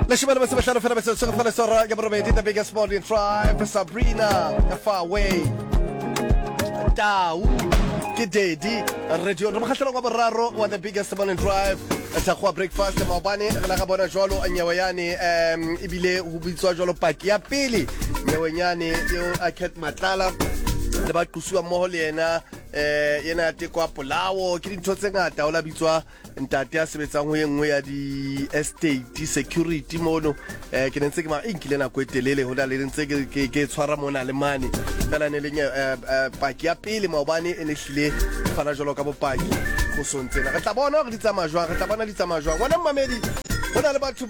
Leshimane ba sebashano fela ba se se fela sora ya borobedi the biggest morning drive Sabrina far away Tau ke Daddy radio re mokgahlelo wa boraro wa the biggest morning drive Takwa breakfast maobane re la ga bona jwalo anyawayane ibile ho bitswa jwalo paki ya pele nyawanyane yo Aket Matlala le ba tsuwa mo le yena yena te kwa Polawo ke dintho tse ngata o la bitswa ntate a sebetsang ho engwe ya di estate security mono ke nentse ke ma inkile na kwetelele ho na le ntse ke tshwara mona le mane fela ne le paki ya pele maobane ene hlile fana jolo ka bopaki go sontsena re tla bona re ditsamaya jwang re tla bona ditsamaya jwang wena mmamedi bona le batho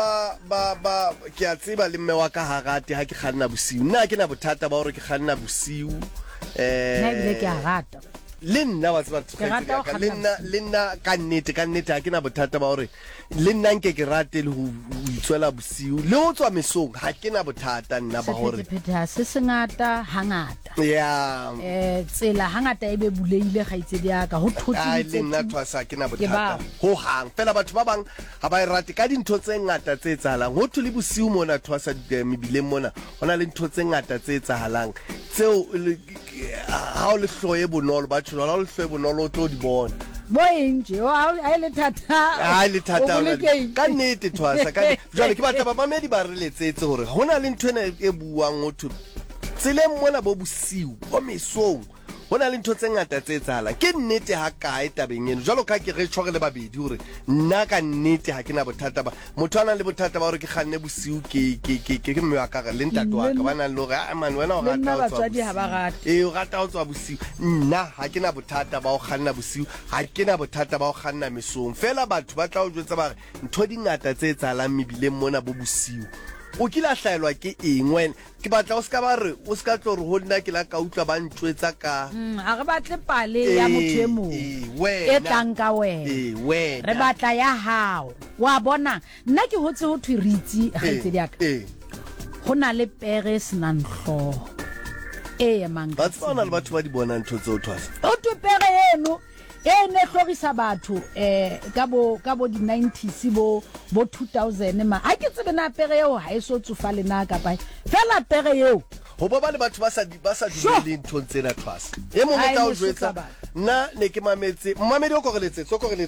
ba ke a tseba le mme wa ka harate ha ke kganna bosiu nna ke na bothata ba hore ke kganna bosiu nna bile ke a rata le nna wa tseba le nna ka nnete ha ke na bothata ba hore le nna nke ke rate le ho itswela bosiu le ho tswa mesong ha ke na bothata nna ba hore pheta se sengata hangata ya tsela hangata e be buleile ga itsedi aka ho thotse le nna twasa ke na bothata ho hang fela batho ba bang ha ba rate ka dintho tse ngata tse tsahalang ho thole bosiu mona twasa mebileng mona hona le dintho tse ngata tse tsahalang tseo ha o le hloye bonolo ba tsholo ha o le hloye bonolo o tlo di bona boenje ha ile thata ka nnete twasa ka jwale ke batla ba mamedi ba reletsetse hore hona le ntho e buang ho thu tseleng mona bo bosiu bo mesong hona le ntho tse ngata tse tsala ke nnete ha kae tabeng eno jwalo ka ke re tshware le babedi hore nna ka nnete ha ke na bothata ba motho ana le bothata ba hore ke kganne bosiu ke mme wa ka le ntate wa ka bana le hore a man wena o rata o rata o tswa bosiu nna ha ke na bothata ba o kganna bosiu ha ke na bothata ba o kganna mesong fela batho ba tla o jwetsa ba re ntho di ngata tse tsalang mebileng mona bo bosiu o kila hlaelwa ke eng wena ke batla o ska ba re o ska tlo re ho nna ke la ka utlwa ba ntwetsa ka ha re batle pale ya motho e mong e tlang ka wena re batla ya hao wa bona nna ke hotse ho thwe ritsi ga itsedi aka go na le pere senang hlo ya mang ba tsona le batho ba di bona ntho tse o thwasa o twe pere eno ne hlorisa batho ka bo di 90s bo 2000 ma ha ke tsebe na pere eo ha eso tsufa lena ka pa fela pere eo ho ba le batho ba sa dumele ntho tsena twasa e mo motla o jwetsa nna ne ke mametse mmamedi o koreletse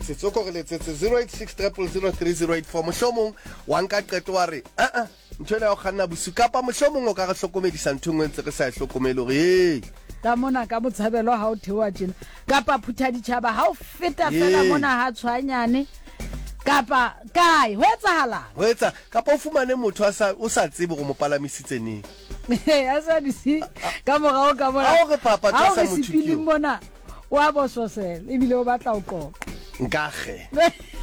0863003084 mohlomong wa nka qeto wa re ntho ena ya go kganna bosiu kapa mohlomong o ka re hlokomedisa ntho ngwe ntse re sa hlokomele hore ka mona ka botshabelo ha o thewa tjena kapa phutha ditjhaba ha o feta fela mona ha tshwanyane kapa kae ho etsa kapa o fumane motho o sa tsebe go mo palamisitse neng a sa disi ka morao ka mona ha o re papa tsa sa motho ke mona wa bososela ebile o batla o qoqa nkage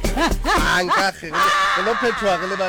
lo phetwa le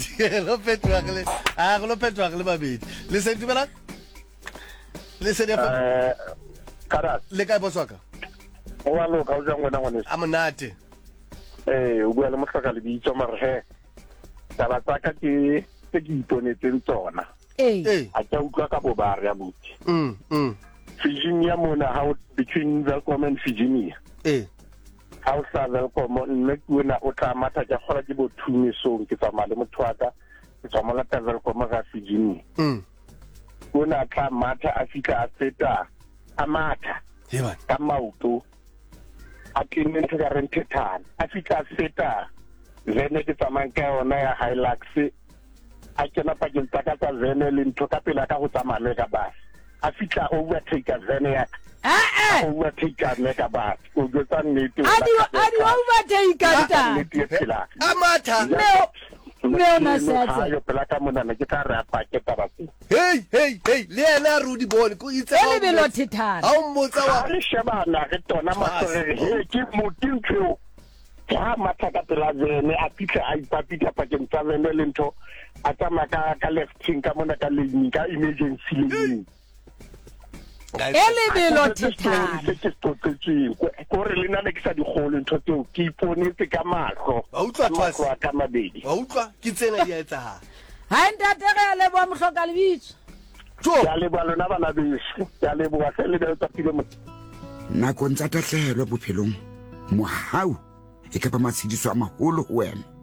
babedi le se dumela le se Karat le ka botswaka o wa lo ka o jang wena ngwane a monate o bua le mohlaka le bitso mare taba tsa ka ke iponetse tsona a tla utlwa ka bobare ya buti Virginia mona how between Welcome and Virginia how sa Welcome nne kuena o tla matha ja khola ke bothumi so ke tsamaya le motho wa ka ke tsamaya ka Welcome ga Virginia kuna tla matha a fika a feta a matha ka maoto a kene ntse ka rentetana a fika a feta vene ke tsamaya ka ona ya Hilux a kena pakeng tsa ka tsa vene le ntho ka pela ka go tsamaya ka bus a fika overtake vene ya overtake ka bus o jotsa nnete adi overtake ka a matha Leona setsa yo pela ka mona ne ke tla re apa ke tabasi hey le ena rudi bone ko itse le belo thithana ha o mmotsa wa le shebana re tona masore ke motintsho ya mataka pela zene a pitla a ipapita pakeng tsa zene le ntho a tsama ka lefting ka mona ka lane ka emergency lane ele belo thithana ko re lena ne ke sa di gole ntho tseo ke iponetse ka mahlo ba utlwa twasa ka mabedi ba utlwa ke tsena di a etsa ha ntate le bo mhloka le bitso ya le ba lona bana beso ya le bo wa se le ba tsapile mo nako ntsa tahlelo bophelong mohau e ka ba matshidiso a maholo ho wena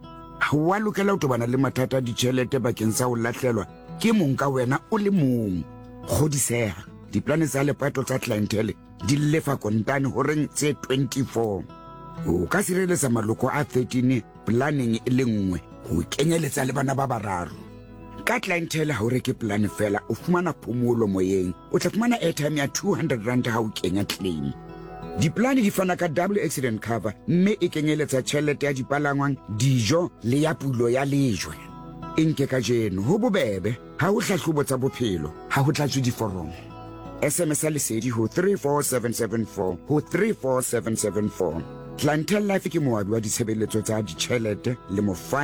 wa lokela o tobana le mathata ditšhelete bakeng sa o latlhelwa ke mong ka wena o le mong godisega diplane tsa lepato tsa clientele di lefa kontane horeng tse 24 o ka sireletsa maloko a 13 planning e le nngwe go kenyeletsa le bana ba bararo ka clientele ha o reke plan fela o fumana phomolo moyeng o tla fumana airtime ya 200 rand ha o kenya claim diplane di fana ka double accident cover mme e kenyeletsa tšhelete ya dipalangwang dijo le ya pulo ya lejwe nke ka jeno ho bobebe ha o hlahlobo tsa bophelo ha ho tlatswe diforomo SMS lesedi ho 34774 ho 34774 Clientele Life ke moabi wa ditshebeletso tsa ditšhelete le mofani